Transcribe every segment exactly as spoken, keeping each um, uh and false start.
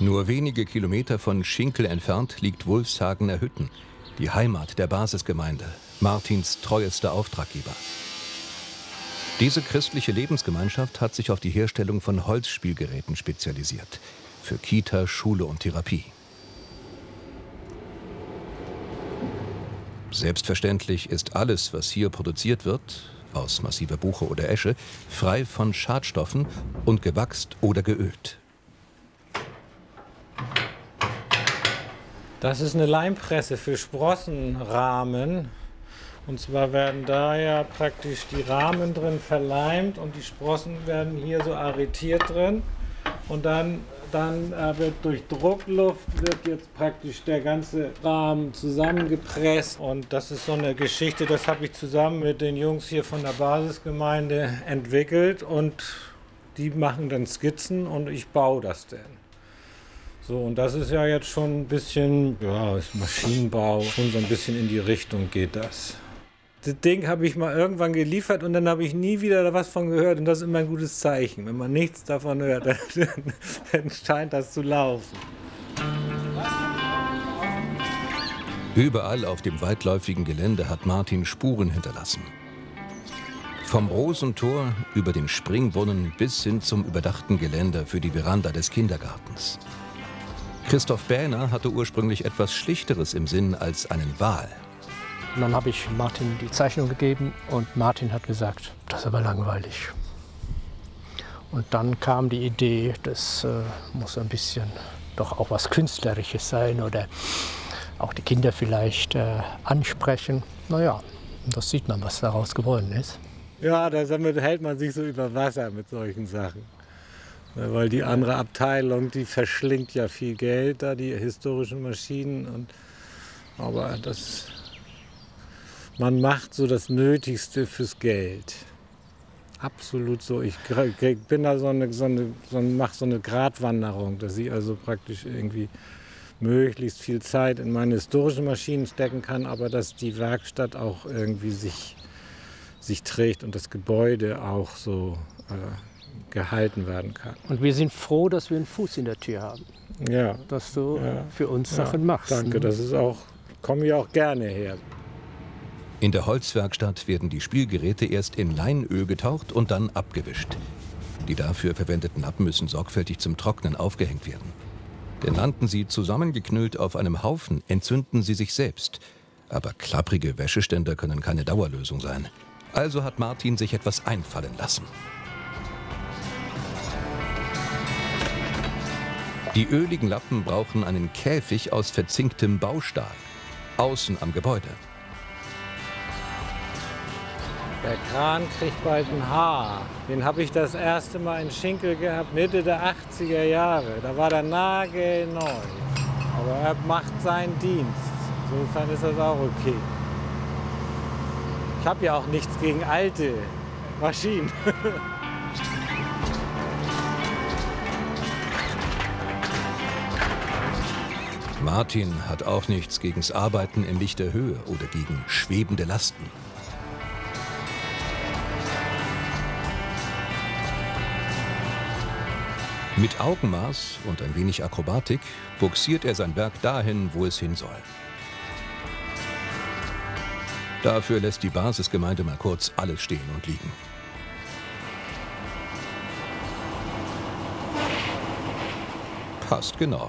Nur wenige Kilometer von Schinkel entfernt liegt Wulfshagener Hütten, die Heimat der Basisgemeinde, Martins treuester Auftraggeber. Diese christliche Lebensgemeinschaft hat sich auf die Herstellung von Holzspielgeräten spezialisiert, für Kita, Schule und Therapie. Selbstverständlich ist alles, was hier produziert wird, aus massiver Buche oder Esche, frei von Schadstoffen und gewachst oder geölt. Das ist eine Leimpresse für Sprossenrahmen. Und zwar werden da ja praktisch die Rahmen drin verleimt und die Sprossen werden hier so arretiert drin. Und dann, dann äh, wird durch Druckluft wird jetzt praktisch der ganze Rahmen zusammengepresst. Und das ist so eine Geschichte, das habe ich zusammen mit den Jungs hier von der Basisgemeinde entwickelt. Und die machen dann Skizzen und ich baue das dann. So, und das ist ja jetzt schon ein bisschen, ja, ist Maschinenbau, schon so ein bisschen in die Richtung geht das. Das Ding habe ich mal irgendwann geliefert und dann habe ich nie wieder was von gehört und das ist immer ein gutes Zeichen. Wenn man nichts davon hört, dann, dann scheint das zu laufen. Überall auf dem weitläufigen Gelände hat Martin Spuren hinterlassen. Vom Rosentor über den Springbrunnen bis hin zum überdachten Geländer für die Veranda des Kindergartens. Christoph Bähner hatte ursprünglich etwas Schlichteres im Sinn als einen Wal. Und dann habe ich Martin die Zeichnung gegeben und Martin hat gesagt, das ist aber langweilig. Und dann kam die Idee, das äh, muss ein bisschen doch auch was Künstlerisches sein oder auch die Kinder vielleicht äh, ansprechen. Naja, das sieht man, was daraus geworden ist. Ja, damit hält man sich so über Wasser mit solchen Sachen. Weil die andere Abteilung, die verschlingt ja viel Geld, da die historischen Maschinen. Und, aber das, man macht so das Nötigste fürs Geld. Absolut so. Ich bin da so eine, so eine, so mache so eine Gratwanderung, dass ich also praktisch irgendwie möglichst viel Zeit in meine historischen Maschinen stecken kann, aber dass die Werkstatt auch irgendwie sich, sich trägt und das Gebäude auch so äh, gehalten werden kann. Und wir sind froh, dass wir einen Fuß in der Tür haben. Ja. Dass du ja. für uns ja. Sachen machst. Danke, ne? das ist auch, komme ich auch gerne her. In der Holzwerkstatt werden die Spielgeräte erst in Leinöl getaucht und dann abgewischt. Die dafür verwendeten Lappen müssen sorgfältig zum Trocknen aufgehängt werden. Denn landen sie zusammengeknüllt auf einem Haufen, entzünden sie sich selbst. Aber klapprige Wäscheständer können keine Dauerlösung sein. Also hat Martin sich etwas einfallen lassen. Die öligen Lappen brauchen einen Käfig aus verzinktem Baustahl, außen am Gebäude. Der Kran kriegt bald ein Haar. Den habe ich das erste Mal in Schinkel gehabt, Mitte der achtziger Jahre. Da war der nagelneu. Aber er macht seinen Dienst. Insofern ist das auch okay. Ich habe ja auch nichts gegen alte Maschinen. Martin hat auch nichts gegens Arbeiten in lichter Höhe oder gegen schwebende Lasten. Mit Augenmaß und ein wenig Akrobatik buxiert er sein Werk dahin, wo es hin soll. Dafür lässt die Basisgemeinde mal kurz alles stehen und liegen. Passt genau.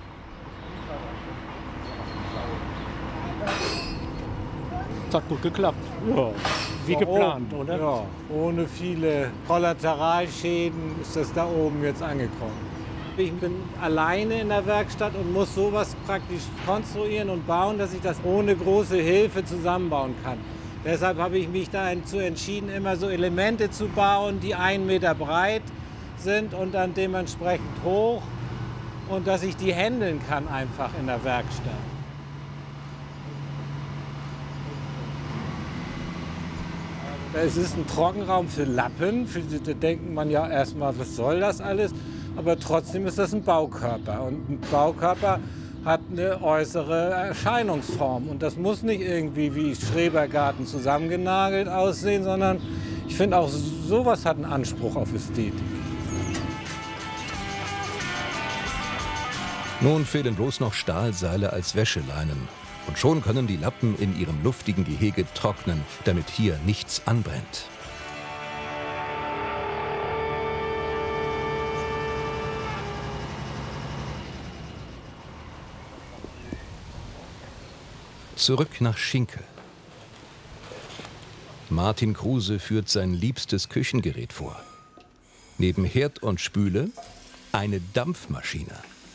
Das hat gut geklappt. Ja. Wie geplant, oder? Ja, ohne viele Kollateralschäden ist das da oben jetzt angekommen. Ich bin alleine in der Werkstatt und muss sowas praktisch konstruieren und bauen, dass ich das ohne große Hilfe zusammenbauen kann. Deshalb habe ich mich dazu entschieden, immer so Elemente zu bauen, die einen Meter breit sind und dann dementsprechend hoch und dass ich die handeln kann einfach in der Werkstatt. Es ist ein Trockenraum für Lappen. Da denkt man ja erstmal, was soll das alles? Aber trotzdem ist das ein Baukörper. Und ein Baukörper hat eine äußere Erscheinungsform. Und das muss nicht irgendwie wie Schrebergarten zusammengenagelt aussehen, sondern ich finde auch sowas hat einen Anspruch auf Ästhetik. Nun fehlen bloß noch Stahlseile als Wäscheleinen. Und schon können die Lappen in ihrem luftigen Gehege trocknen, damit hier nichts anbrennt. Zurück nach Schinkel. Martin Kruse führt sein liebstes Küchengerät vor. Neben Herd und Spüle eine Dampfmaschine.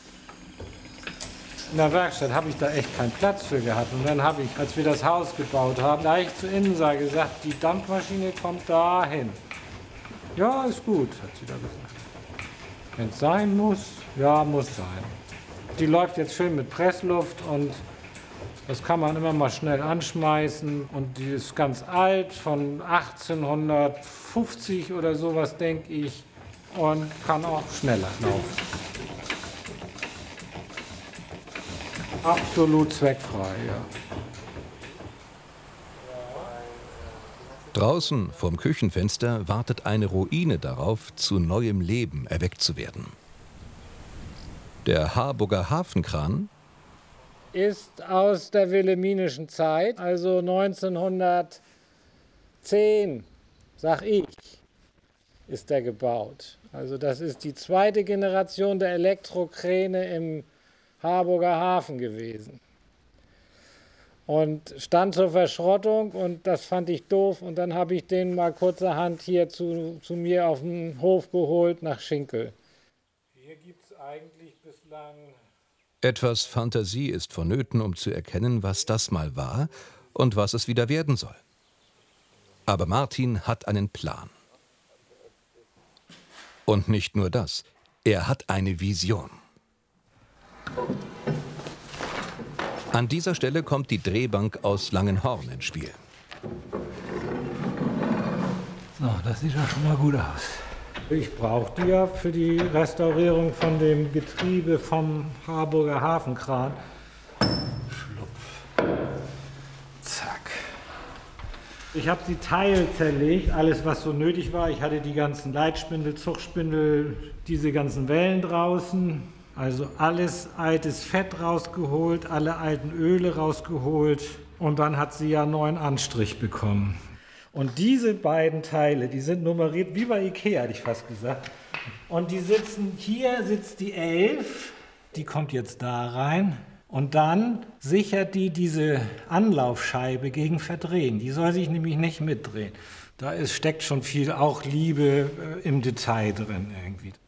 In der Werkstatt habe ich da echt keinen Platz für gehabt. Und dann habe ich, als wir das Haus gebaut haben, gleich zu Insa gesagt, die Dampfmaschine kommt dahin. Ja, ist gut, hat sie da gesagt. Wenn es sein muss, ja, muss sein. Die läuft jetzt schön mit Pressluft und das kann man immer mal schnell anschmeißen. Und die ist ganz alt, von achtzehnhundertfünfzig oder sowas, denke ich. Und kann auch schneller laufen. Absolut zweckfrei, ja. Draußen vorm Küchenfenster wartet eine Ruine darauf, zu neuem Leben erweckt zu werden. Der Harburger Hafenkran ist aus der wilhelminischen Zeit, also neunzehnhundertzehn, sag ich, ist der gebaut. Also das ist die zweite Generation der Elektrokräne im Harburger Hafen gewesen. Und stand zur Verschrottung und das fand ich doof und dann habe ich den mal kurzerhand hier zu, zu mir auf den Hof geholt nach Schinkel. Hier gibt es eigentlich bislang... Etwas Fantasie ist vonnöten, um zu erkennen, was das mal war und was es wieder werden soll. Aber Martin hat einen Plan. Und nicht nur das, er hat eine Vision. An dieser Stelle kommt die Drehbank aus Langenhorn ins Spiel. So, das sieht ja schon mal gut aus. Ich brauche die ja für die Restaurierung von dem Getriebe vom Harburger Hafenkran. Schlupf. Zack. Ich habe die Teile zerlegt, alles was so nötig war. Ich hatte die ganzen Leitspindel, Zugspindel, diese ganzen Wellen draußen. Also alles altes Fett rausgeholt, alle alten Öle rausgeholt. Und dann hat sie ja neuen Anstrich bekommen. Und diese beiden Teile, die sind nummeriert, wie bei Ikea, hätte ich fast gesagt. Und die sitzen, hier sitzt die elf, die kommt jetzt da rein. Und dann sichert die diese Anlaufscheibe gegen Verdrehen. Die soll sich nämlich nicht mitdrehen. Da ist, steckt schon viel auch Liebe äh, im Detail drin irgendwie.